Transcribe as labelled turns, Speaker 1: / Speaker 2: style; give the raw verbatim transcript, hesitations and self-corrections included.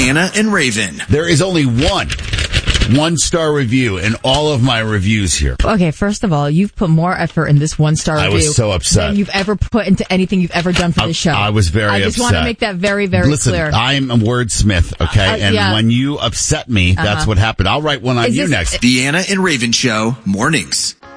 Speaker 1: Deanna and Raven.
Speaker 2: There is only one one-star review in all of my reviews here.
Speaker 3: Okay, first of all, you've put more effort in this one-star
Speaker 2: I
Speaker 3: review
Speaker 2: was so upset.
Speaker 3: than you've ever put into anything you've ever done for
Speaker 2: I,
Speaker 3: this show.
Speaker 2: I was very upset.
Speaker 3: I just
Speaker 2: upset.
Speaker 3: want to make that very, very
Speaker 2: Listen,
Speaker 3: clear.
Speaker 2: I'm a wordsmith, okay?
Speaker 3: Uh,
Speaker 2: and
Speaker 3: yeah.
Speaker 2: when you upset me, that's
Speaker 3: uh-huh.
Speaker 2: what happened. I'll write one on
Speaker 3: Is
Speaker 2: you
Speaker 3: this,
Speaker 2: next.
Speaker 1: Deanna and Raven Show, mornings.